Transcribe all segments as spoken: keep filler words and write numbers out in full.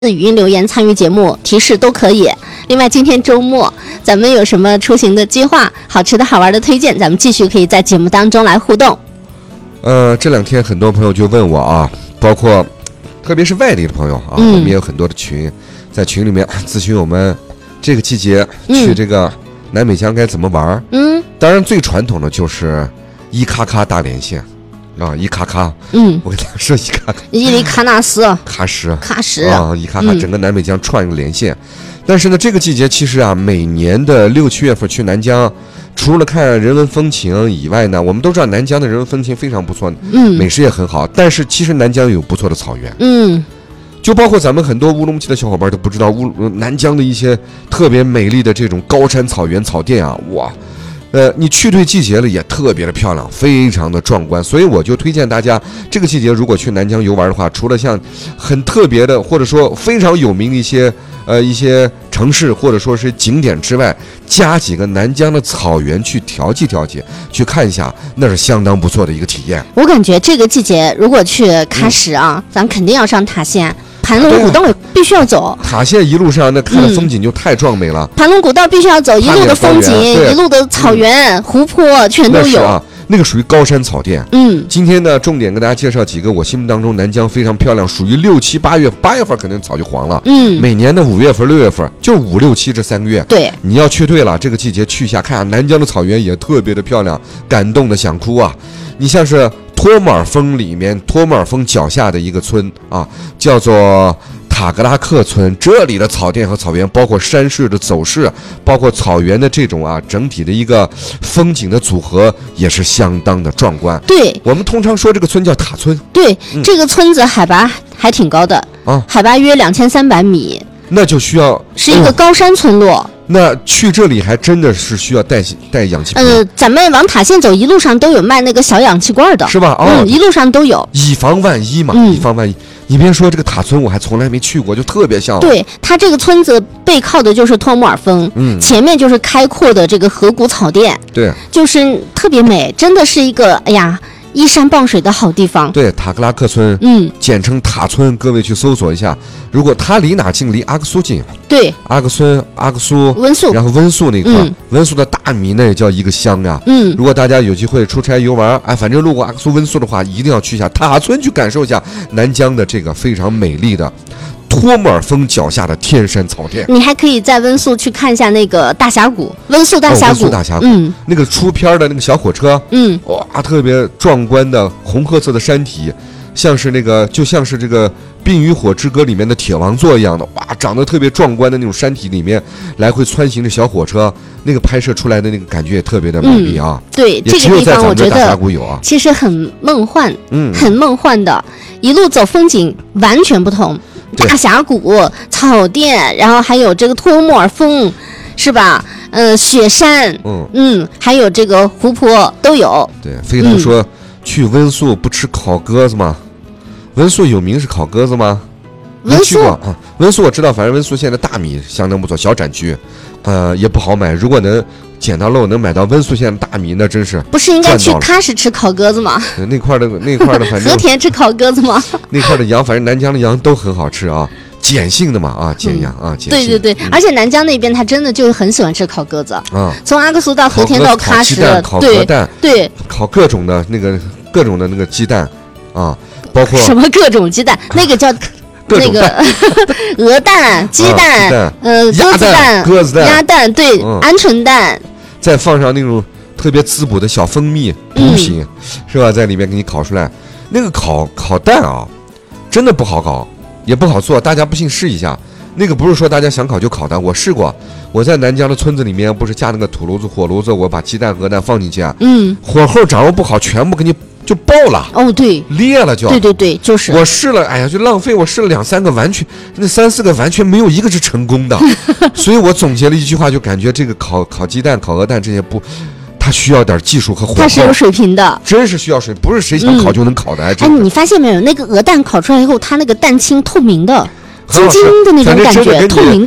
语音留言参与节目提示都可以。另外今天周末咱们有什么出行的计划，好吃的好玩的推荐，咱们继续可以在节目当中来互动。 呃，这两天很多朋友就问我啊，包括特别是外地的朋友啊， 嗯、 我们也有很多的群，在群里面咨询我们这个季节去这个南北疆该怎么玩。嗯，当然最传统的就是伊卡卡大连线啊，伊卡卡，嗯，我跟大家说伊卡卡， 伊犁喀纳斯、 喀什、 喀什啊，伊卡卡，整个南北疆串一个连线。嗯、但是呢，这个季节其实啊，每年的六七月份去南疆，除了看人文风情以外呢，我们都知道南疆的人文风情非常不错，嗯，美食也很好。但是其实南疆有不错的草原，嗯，就包括咱们很多乌鲁木齐的小伙伴都不知道乌南疆的一些特别美丽的这种高山草原草甸啊，哇！呃，你去对季节了也特别的漂亮，非常的壮观，所以我就推荐大家，这个季节如果去南疆游玩的话，除了像很特别的或者说非常有名的一些呃一些城市或者说是景点之外，加几个南疆的草原去调剂调剂，去看一下，那是相当不错的一个体验。 我感觉这个季节如果去喀什啊，嗯、咱肯定要上塔县。盘龙古道必须要走， 塔县一路上那看的风景就太壮美了。 嗯、盘龙古道必须要走，一路的风景，一路的草原、嗯、湖泊全都有。 那啊，那个属于高山草甸。嗯，今天呢，重点跟大家介绍几个我心目当中南疆非常漂亮，属于六七八月，八月份肯定草就黄了。嗯，每年的五月份、六月份，就是五六七这三个月。 对， 你要去对了，这个季节去一下，看下南疆的草原也特别的漂亮，感动的想哭啊！你像是托木尔峰里面，托木尔峰脚下的一个村啊，叫做塔格拉克村，这里的草甸和草原，包括山势的走势，包括草原的这种啊整体的一个风景的组合，也是相当的壮观。 对， 我们通常说这个村叫塔村。 对，嗯、这个村子海拔还挺高的啊，海拔约两千三百米， 那就需要是一个高山村落。 嗯那去这里还真的是需要带带氧气瓶。 呃，咱们往塔县走，一路上都有卖那个小氧气罐的， 是吧？哦， 嗯，一路上都有， 以防万一嘛，嗯、以防万一。你别说这个塔村，我还从来没去过，就特别像。 对，它这个村子背靠的就是托木尔峰，嗯，前面就是开阔的这个河谷草甸， 对， 就是特别美，真的是一个哎呀。依山傍水的好地方。 对，塔格拉克村，嗯，简称塔村，各位去搜索一下。如果它离哪近？离阿克苏近。 对， 阿克村、阿克苏、 温宿， 然后温宿那块，嗯、温宿的大米那也叫一个乡啊。嗯，如果大家有机会出差游玩，哎，反正路过阿克苏、温宿的话，一定要去一下塔村，去感受一下南疆的这个非常美丽的托木尔峰脚下的天山草甸。 你还可以在温宿去看一下那个大峡谷，温宿大峡谷， 哦、温宿大峡谷，嗯，那个出片的那个小火车，嗯，哇，特别壮观的红褐色的山体，像是那个就像是这个《冰与火之歌》里面的铁王座一样的，哇，长得特别壮观的那种山体里面来回穿行的小火车，那个拍摄出来的那个感觉也特别的美丽啊。 嗯、对，这个地方我觉得啊其实很梦幻，嗯，很梦幻的，一路走风景完全不同。大峡谷、草甸，然后还有这个托木尔峰，是吧？呃，雪山，嗯嗯，还有这个湖泊都有。 对，飞腾说、嗯、去温宿不吃烤鸽子吗？温宿有名是烤鸽子吗？ 温宿啊，温宿我知道，反正温宿现在大米相当不错，小展区，呃，也不好买。如果能捡到漏，能买到温宿县的大米，那真是不是应该去喀什吃烤鸽子吗？ 那块的那块的，反正和田吃烤鸽子吗？ 那块的羊，反正南疆的羊都很好吃啊，碱性的嘛啊，碱羊、嗯、啊，碱性。 对对对、嗯，而且南疆那边他真的就很喜欢吃烤鸽子啊，从阿克苏到和田到喀什， 烤鹅蛋， 对， 烤各种的那个各种的那个鸡蛋啊，包括什么各种鸡蛋，那个叫。那个鹅蛋、鸡蛋、啊、呃鸽子蛋、 鸽子蛋、 鸭蛋，对，嗯、鹌鹑蛋， 再放上那种特别滋补的小蜂蜜补品、嗯，是吧？在里面给你烤出来，那个烤烤蛋啊，真的不好搞，也不好做，大家不信试一下。那个不是说大家想烤就烤的，我试过，我在南疆的村子里面，不是架那个土炉子、火炉子，我把鸡蛋、鹅蛋放进去啊，嗯，火候掌握不好，全部给你。就爆了哦，对， 裂了就， 对对对，就是我试了，哎呀，就浪费，我试了两三个，完全那三四个完全没有一个是成功的，所以我总结了一句话，就感觉这个烤烤鸡蛋、烤鹅蛋这些不，它需要点技术和火候， 它是有水平的， 真是需要水，不是谁想烤就能烤的。哎、 嗯，你发现没有，那个鹅蛋烤出来以后，它那个蛋清透明的。晶晶的那种感觉，透明的，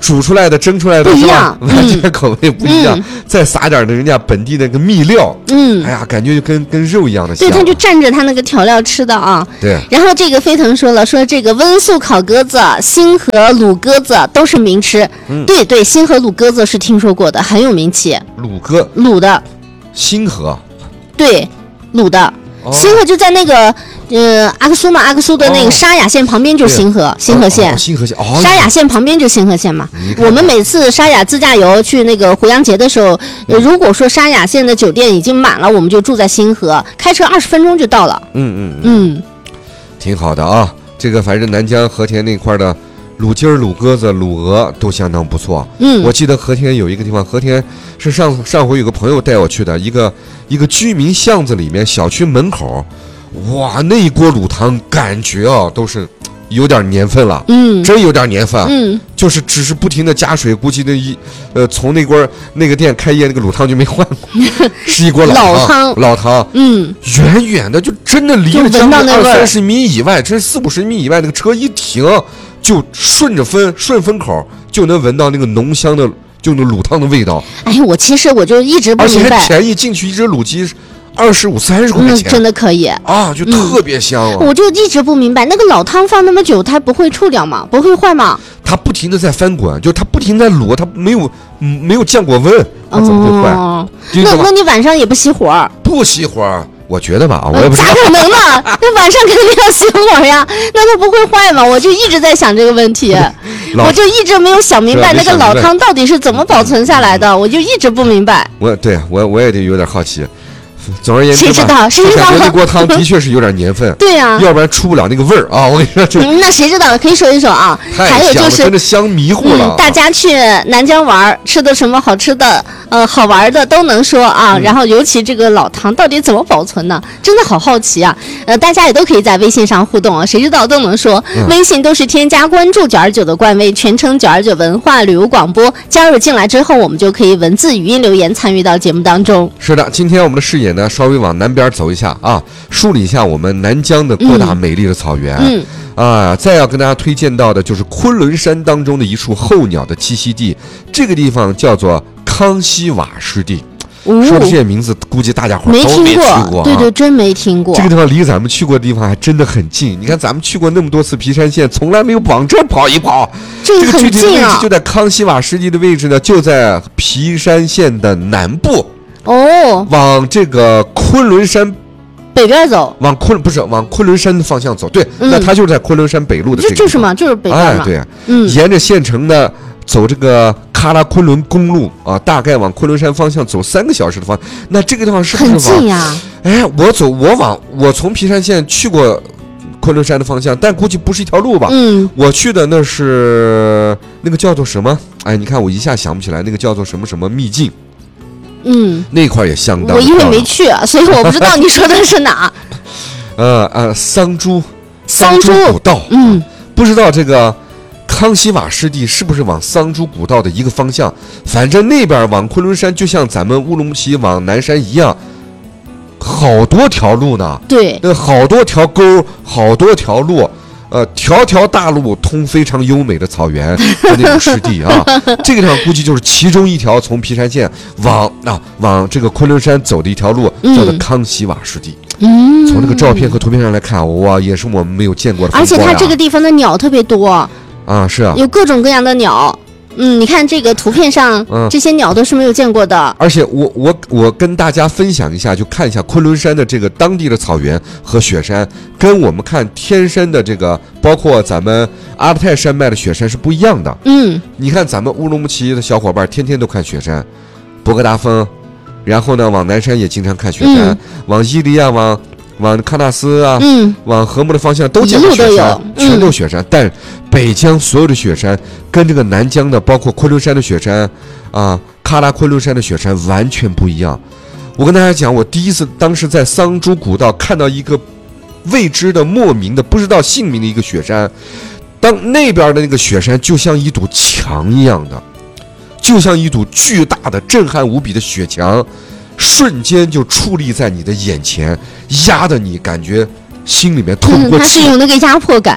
煮出来的、蒸出来的不一样， 完全口味不一样。嗯、再撒点的人家本地那个秘料，嗯，哎呀，感觉就跟跟肉一样的香。 对，他就蘸着他那个调料吃的啊。 对。 然后这个飞腾说了，说这个温宿烤鸽子、星河卤鸽子都是名吃。嗯，对对，星河卤鸽子是听说过的，很有名气。 卤鸽， 卤的。 星河。 对，卤的。哦、星河就在那个呃阿克苏嘛，阿克苏的那个沙雅县旁边就是星河，哦、星河县， 哦、星河县，哦， 沙雅县旁边就星河县嘛。我们每次沙雅自驾游去那个胡杨节的时候，呃、如果说沙雅县的酒店已经满了，我们就住在星河，开车二十分钟就到了。 嗯嗯嗯，嗯挺好的啊。这个反正南疆和田那块的卤鸡儿、卤鸽子、卤鹅都相当不错。嗯，我记得和田有一个地方，和田是上上回有个朋友带我去的，一个一个居民巷子里面，小区门口，哇，那一锅卤汤感觉啊都是有点年份了，嗯，真有点年份，嗯，就是只是不停的加水，估计那一呃从那锅那个店开业那个卤汤就没换过，是一锅老汤，老汤，老汤，嗯，远远的就真的离了将近二三十米以外，真是四五十米以外，那个车一停。就顺着分顺风口就能闻到那个浓香的，就那卤汤的味道。 哎，我其实我就一直不明白， 而且还便宜，进去一只卤鸡二十五三十块钱、 嗯，真的可以啊，就特别香、啊嗯。我就一直不明白，那个老汤放那么久，它不会臭掉吗？不会坏吗？ 它不停的在翻滚，就它不停在卤，它没有没有降过温，它怎么会坏？ 哦、那那你晚上也不熄火？ 不熄火。我觉得吧，我也不知道。 咋可能呢？那晚上肯定要熄火呀，那它不会坏吗？我就一直在想这个问题，我就一直没有想明白那个老汤到底是怎么保存下来的，我就一直不明白。 我对我我也得有点好奇。总而言之， 谁知道？谁知道？ 这锅汤的确是有点年份， 对呀、啊， 要不然出不了那个味儿啊！我跟你说， 嗯、那谁知道？可以说一说啊。还有就是真的香迷糊了、 嗯。大家去南疆玩，吃的什么好吃的，呃，好玩的都能说啊。嗯、然后尤其这个老汤到底怎么保存呢？真的好好奇啊！呃，大家也都可以在微信上互动啊，谁知道都能说。嗯、微信都是添加关注九二九的官微，全称九二九文化旅游广播。加入进来之后，我们就可以文字、语音留言参与到节目当中。 是的，今天我们的视野呢，稍微往南边走一下啊，梳理一下我们南疆的各大美丽的草原。嗯。嗯啊，再要跟大家推荐到的就是昆仑山当中的一处候鸟的栖息地，这个地方叫做康熙瓦湿地。哦、说这些名字，估计大家伙都没去过， 对对，真没听过。 这个地方离咱们去过的地方还真的很近。你看，咱们去过那么多次皮山县，从来没有往这跑一跑。 这个很近啊！ 这个具体的位置就在康熙瓦湿地的位置呢，就在皮山县的南部。 哦， 往这个昆仑山北边走， 往昆不是往昆仑山的方向走，对，嗯、那它就是在昆仑山北路的这个地方， 就是嘛，就是北边嘛。 哎，对，嗯，沿着县城呢走这个喀拉昆仑公路啊，大概往昆仑山方向走三个小时的方向。那这个地方是不是很近呀？ 哎，我走我往我从皮山县去过昆仑山的方向，但估计不是一条路吧？嗯，我去的那是那个叫做什么？哎，你看我一下想不起来，那个叫做什么什么秘境。嗯，那块也相当。 我因为没去，所以我不知道你说的是哪。 呃呃，桑珠， 桑珠古道。嗯，不知道这个康熙瓦湿地是不是往桑珠古道的一个方向？反正那边往昆仑山，就像咱们乌鲁木齐往南山一样，好多条路呢。 对， 那好多条沟，好多条路。呃，条条大路通非常优美的草原的那种湿地啊，这个地方估计就是其中一条从皮山县往啊往这个昆仑山走的一条路，叫做康熙瓦湿地。嗯，从这个照片和图片上来看，哇，也是我们没有见过的风光呀。 而且它这个地方的鸟特别多啊，是啊， 有各种各样的鸟。嗯，你看这个图片上，嗯，这些鸟都是没有见过的。 而且我我我跟大家分享一下，就看一下昆仑山的这个当地的草原和雪山，跟我们看天山的这个，包括咱们阿勒泰山脉的雪山是不一样的。嗯，你看咱们乌鲁木齐的小伙伴天天都看雪山，博格达峰，然后呢往南山也经常看雪山，嗯、往伊犁啊，往往喀纳斯啊，嗯，往禾木的方向都见过雪山，全都雪山，嗯、但北疆所有的雪山跟这个南疆的，包括昆仑山的雪山啊，喀拉昆仑山的雪山完全不一样。我跟大家讲，我第一次当时在桑珠古道看到一个未知的、莫名的、不知道姓名的一个雪山，当那边的那个雪山就像一堵墙一样的，就像一堵巨大的、震撼无比的雪墙，瞬间就矗立在你的眼前，压得你感觉心里面透不过气。 嗯，它是有那个压迫感。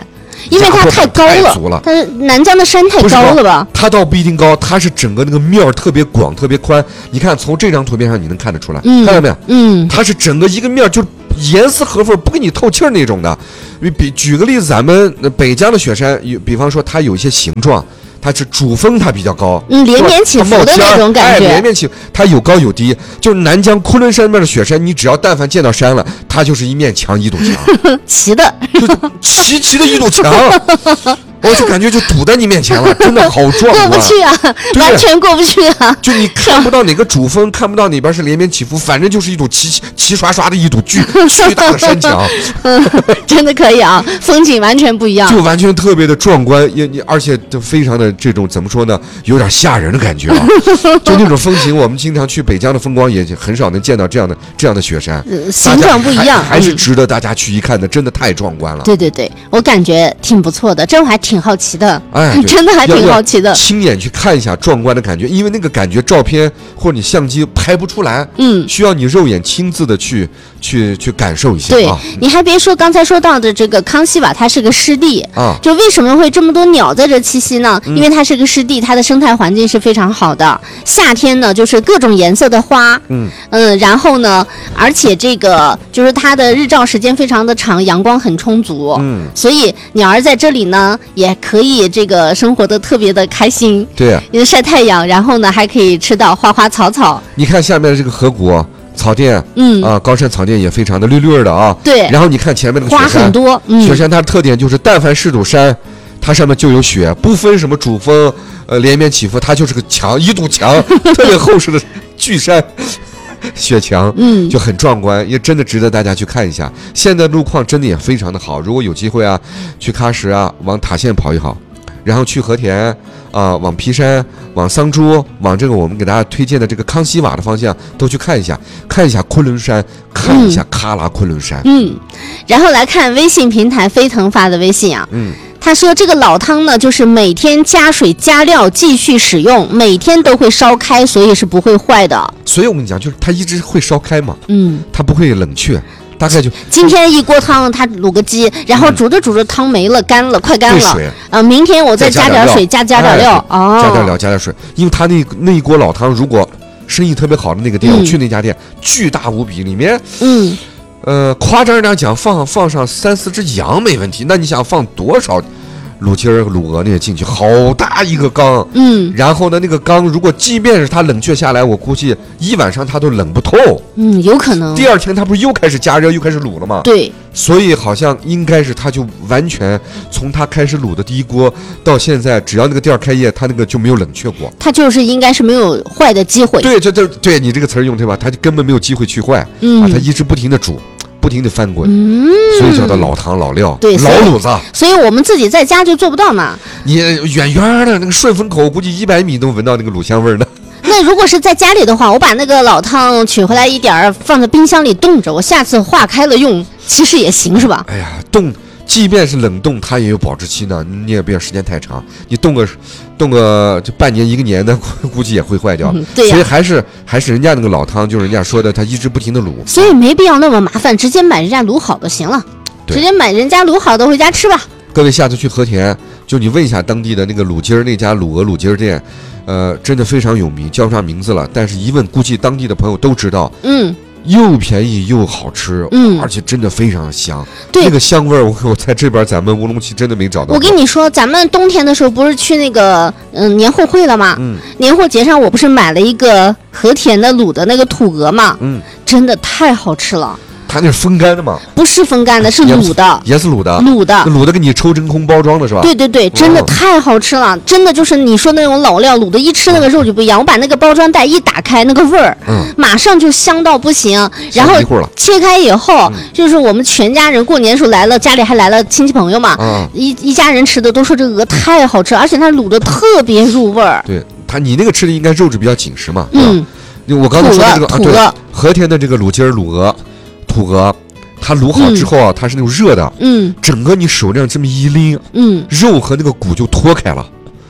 因为它太高了，它南疆的山太高了吧？ 它倒不一定高，它是整个那个面儿特别广、特别宽。你看从这张图片上你能看得出来，嗯、看到没有？嗯，它是整个一个面就严丝合缝，不给你透气儿那种的。比举个例子，咱们北疆的雪山，有比方说它有一些形状。它是主峰，它比较高， 嗯，连绵起伏的那种感觉， 哎，连绵起，它有高有低。就是南疆昆仑山那边的雪山，你只要但凡见到山了，它就是一面墙，一堵墙， 齐的， 就齐齐的一堵墙。我就感觉就堵在你面前了，真的好壮观， 过不去啊，完全过不去啊！ 就你看不到哪个主峰，看不到哪边是连绵起伏，反正就是一堵齐齐刷刷的一堵巨巨大的山墙。 嗯，真的可以啊，风景完全不一样， 就完全特别的壮观，也你而且就非常的这种怎么说呢，有点吓人的感觉啊！就那种风景，我们经常去北疆的风光也很少能见到这样的这样的雪山， 呃、形状不一样， 还是值得大家去一看的，真的太壮观了。 对对对，我感觉挺不错的，这我还挺。挺好奇的，哎，真的还挺好奇的， 亲眼去看一下壮观的感觉，因为那个感觉照片或者你相机拍不出来，嗯，需要你肉眼亲自的去去去感受一下。 对， 啊、 你还别说，刚才说到的这个康熙瓦，它是个湿地啊，就为什么会这么多鸟在这栖息呢？嗯、因为它是个湿地，它的生态环境是非常好的。夏天呢，就是各种颜色的花，嗯嗯，然后呢，而且这个就是它的日照时间非常的长，阳光很充足，嗯，所以鸟儿在这里呢也。也可以这个生活的特别的开心， 对呀、啊， 因为晒太阳，然后呢还可以吃到花花草草。 你看下面的这个河谷草甸，嗯啊，高山草甸也非常的绿绿的啊。 对， 然后你看前面的雪山， 花很多， 嗯、雪山它的特点就是，但凡是堵山，它上面就有雪，不分什么主峰，呃连绵起伏，它就是个墙，一堵墙，特别厚实的巨山。雪墙，嗯，就很壮观，也真的值得大家去看一下。现在路况真的也非常的好，如果有机会啊，去喀什啊，往塔县跑一跑，然后去和田啊、呃，往皮山、往桑珠、往这个我们给大家推荐的这个康熙瓦的方向都去看一下，看一下昆仑山，看一下喀拉昆仑山。 嗯，然后来看微信平台飞腾发的微信啊，嗯。他说这个老汤呢，就是每天加水加料继续使用，每天都会烧开，所以是不会坏的。 所以我跟你讲，就是它一直会烧开嘛，嗯，它不会冷却，大概就今天一锅汤，它卤个鸡，然后煮着煮着汤没了，干了，快干了，啊，明天我再加点水，加加点料，哦， 加点料，加点水，因为它那那一锅老汤，如果生意特别好的那个店，我去那家店，巨大无比，里面，嗯。呃，夸张一点讲，放放上三四只羊没问题。那你想放多少卤鸡儿、卤鹅那些进去？好大一个缸，嗯，然后呢，那个缸如果即便是它冷却下来，我估计一晚上它都冷不透。 嗯，有可能。 第二天它不是又开始加热，又开始卤了吗？ 对。 所以好像应该是它就完全从它开始卤的第一锅到现在，只要那个店开业，它那个就没有冷却过。 它就是应该是没有坏的机会。 对，这这对你这个词儿用对吧？它就根本没有机会去坏，嗯啊，它一直不停的煮。不停的翻滚，嗯，所以叫它老汤老料， 对， 老卤子。 所以我们自己在家就做不到嘛。 你远远的那个顺风口，估计一百米都闻到那个卤香味呢。 那如果是在家里的话，我把那个老汤取回来一点儿，放在冰箱里冻着，我下次化开了用，其实也行，是吧？ 哎呀，冻。即便是冷冻，它也有保质期呢。你也不要时间太长，你冻个冻个就半年一个年的，估计也会坏掉。嗯、对、啊，所以还是还是人家那个老汤，就是人家说的，它一直不停的卤。 所以没必要那么麻烦，直接买人家卤好的行了，直接买人家卤好的回家吃吧。 各位下次去和田，就你问一下当地的那个卤鸡儿那家卤鹅卤鸡儿店，呃，真的非常有名，叫不上名字了，但是一问，估计当地的朋友都知道。嗯。又便宜又好吃，嗯，而且真的非常香。对，那个香味儿，我我在这边咱们乌鲁木齐真的没找到。 我跟你说，咱们冬天的时候不是去那个嗯、呃、年货会了吗？嗯，年货节上我不是买了一个和田的卤的那个土鹅嘛？嗯，真的太好吃了。 它那是风干的吗？ 不是风干的，是卤的， 也是卤的， 卤的， 卤的给你抽真空包装的是吧？ 对对对，真的太好吃了，真的就是你说那种老料卤的，一吃那个肉就不一样。我把那个包装袋一打开，那个味儿，嗯，马上就香到不行。然后切开以后，就是我们全家人过年时候来了，家里还来了亲戚朋友嘛，嗯，一一家人吃的都说这个鹅太好吃，而且它卤的特别入味儿。 对它，你那个吃的应该肉质比较紧实嘛，嗯，我刚才说的这个啊，对，和田的这个卤鸡儿、卤鹅。土鹅，它卤好之后啊，嗯、它是那种热的，嗯，整个你手这样这么一拎，嗯，肉和那个骨就脱开了，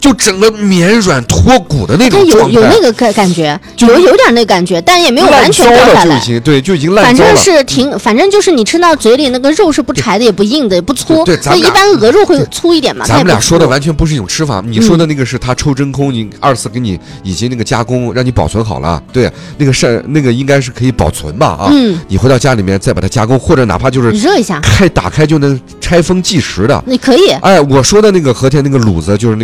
就整个绵软脱骨的那种状态， 有有那个感感觉，有有点那个感觉，但也没有完全掉下来， 就已经对，就已经烂糟了。 反正是挺，反正就是你吃到嘴里那个肉是不柴的，也不硬的，也不粗。 对，咱们一般鹅肉会粗一点嘛。 咱们俩说的完全不是一种吃法，你说的那个是他抽真空，你二次给你已经那个加工，让你保存好了。对，那个是那个应该是可以保存吧？啊，嗯，你回到家里面再把它加工，或者哪怕就是热一下， 开打开就能拆封即食的， 你可以。 哎，我说的那个和田那个卤子就是那。